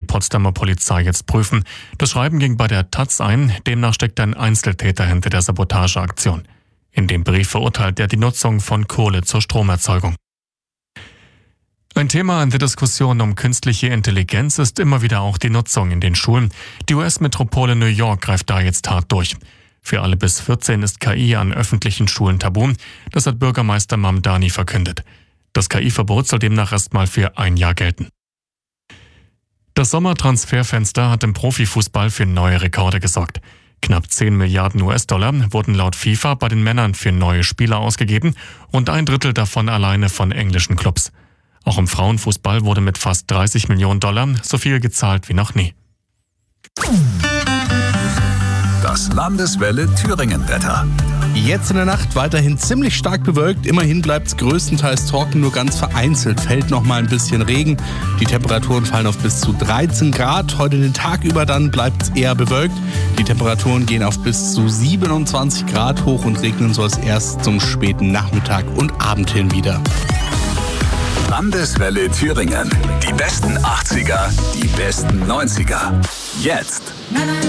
Potsdamer Polizei jetzt prüfen. Das Schreiben ging bei der taz ein, demnach steckt ein Einzeltäter hinter der Sabotageaktion. In dem Brief verurteilt er die Nutzung von Kohle zur Stromerzeugung. Ein Thema in der Diskussion um künstliche Intelligenz ist immer wieder auch die Nutzung in den Schulen. Die US-Metropole New York greift da jetzt hart durch. Für alle bis 14 ist KI an öffentlichen Schulen tabu. Das hat Bürgermeister Mamdani verkündet. Das KI-Verbot soll demnach erstmal für ein Jahr gelten. Das Sommertransferfenster hat im Profifußball für neue Rekorde gesorgt. Knapp 10 Milliarden US-Dollar wurden laut FIFA bei den Männern für neue Spieler ausgegeben und 1/3 davon alleine von englischen Clubs. Auch im Frauenfußball wurde mit fast 30 Millionen Dollar so viel gezahlt wie noch nie. Das Landeswelle Thüringen-Wetter. Jetzt in der Nacht weiterhin ziemlich stark bewölkt. Immerhin bleibt es größtenteils trocken, nur ganz vereinzelt fällt noch mal ein bisschen Regen. Die Temperaturen fallen auf bis zu 13 Grad. Heute den Tag über dann bleibt es eher bewölkt. Die Temperaturen gehen auf bis zu 27 Grad hoch und regnen soll es erst zum späten Nachmittag und Abend hin wieder. Landeswelle Thüringen. Die besten 80er, die besten 90er. Jetzt.